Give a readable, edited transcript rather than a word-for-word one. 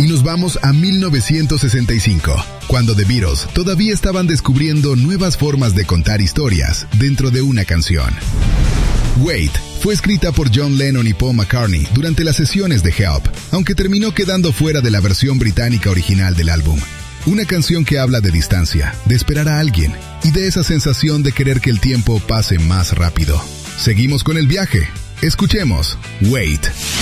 nos vamos a 1965, cuando The Beatles todavía estaban descubriendo nuevas formas de contar historias dentro de una canción. Wait fue escrita por John Lennon y Paul McCartney durante las sesiones de Help, aunque terminó quedando fuera de la versión británica original del álbum. Una canción que habla de distancia, de esperar a alguien y de esa sensación de querer que el tiempo pase más rápido. Seguimos con el viaje. Escuchemos Wait.